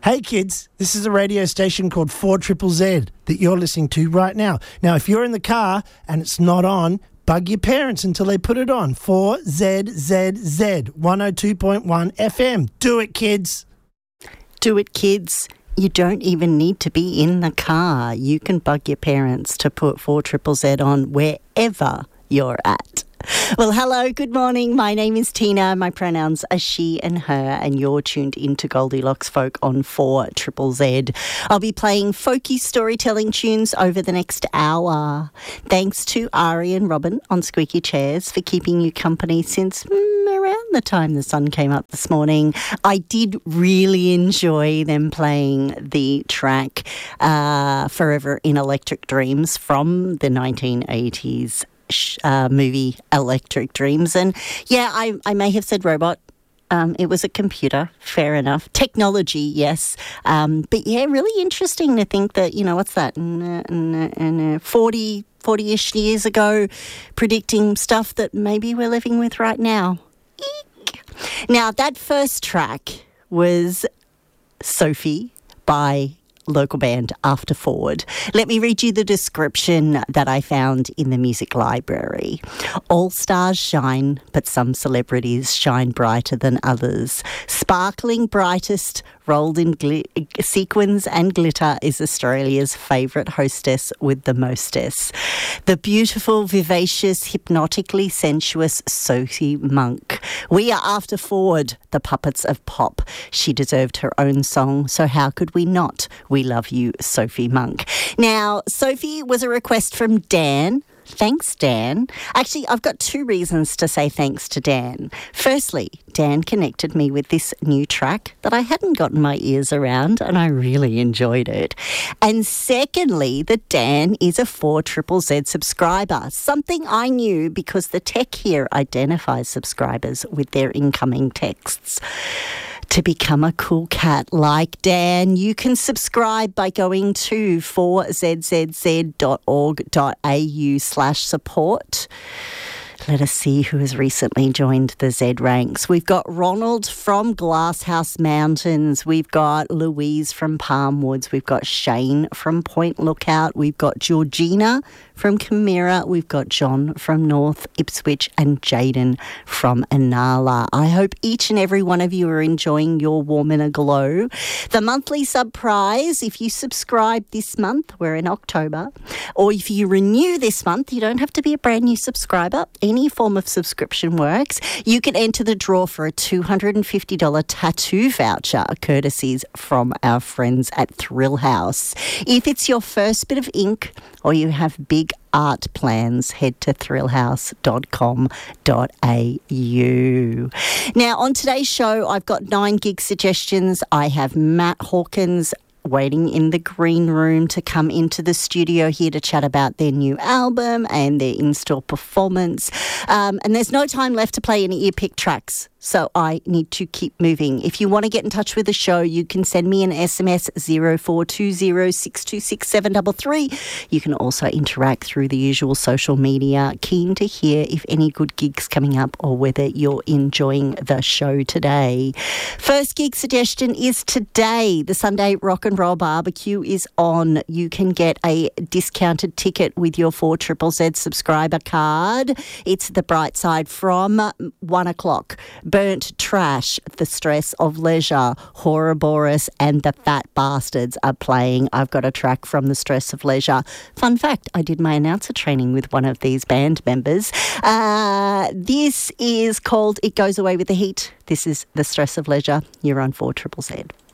Hey kids, this is a radio station called 4ZZZ that you're listening to right now. Now, if you're in the car and it's not on, bug your parents until they put it on. 4ZZZ, 102.1 FM. Do it, kids. Do it, kids. You don't even need to be in the car. You can bug your parents to put 4ZZZ on wherever you're at. Well, hello, good morning. My name is Tina. My pronouns are she and her, and you're tuned into Goldilocks Folk on 4ZZZ. I'll be playing folky storytelling tunes over the next hour. Thanks to Ari and Robin on Squeaky Chairs for keeping you company since around the time the sun came up this morning. I did really enjoy them playing the track Forever in Electric Dreams from the 1980s. Movie Electric Dreams. And yeah, I may have said robot. It was a computer, fair enough. Technology, yes. But yeah, really interesting to think that, what's that, 40-ish years ago, predicting stuff that maybe we're living with right now. Eek. Now, that first track was Sophie by local band After Forward. Let me read you the description that I found in the music library. All stars shine, but some celebrities shine brighter than others. Sparkling brightest, rolled in sequins and glitter, is Australia's favourite hostess with the mostess. The beautiful, vivacious, hypnotically sensuous Sophie Monk. We are After Forward, the puppets of pop. She deserved her own song, so how could we not? We love you, Sophie Monk. Now, Sophie was a request from Dan. Thanks, Dan. Actually, I've got two reasons to say thanks to Dan. Firstly, Dan connected me with this new track that I hadn't gotten my ears around, and I really enjoyed it. And secondly, that Dan is a 4ZZZ subscriber, something I knew because the tech here identifies subscribers with their incoming texts. To become a cool cat like Dan, you can subscribe by going to 4ZZZ.org.au/support. Let us see who has recently joined the Z ranks. We've got Ronald from Glasshouse Mountains. We've got Louise from Palmwoods. We've got Shane from Point Lookout. We've got Georgina from Camira. We've got John from North Ipswich and Jaden from Inala. I hope each and every one of you are enjoying your warm and a glow. The monthly sub prize, if you subscribe this month, we're in October, or if you renew this month, you don't have to be a brand new subscriber. Any form of subscription works. You can enter the draw for a $250 tattoo voucher, courtesies from our friends at Thrill House. If it's your first bit of ink or you have big art plans, head to thrillhouse.com.au. Now, on today's show, I've got 9 gig suggestions. I have Matt Hawkins waiting in the green room to come into the studio here to chat about their new album and their in-store performance. And there's no time left to play any ear-pick tracks, so I need to keep moving. If you want to get in touch with the show, you can send me an SMS 0420626733. You can also interact through the usual social media. Keen to hear if any good gigs coming up or whether you're enjoying the show today. First gig suggestion is today. The Sunday Rock and Roll Barbecue is on. You can get a discounted ticket with your 4ZZZ subscriber card. It's the bright side from 1 o'clock. Burnt Trash, The Stress of Leisure, Horrorboris and The Fat Bastards are playing. I've got a track from The Stress of Leisure. Fun fact, I did my announcer training with one of these band members. This is called It Goes Away with the Heat. This is The Stress of Leisure. You're on 4ZZZ.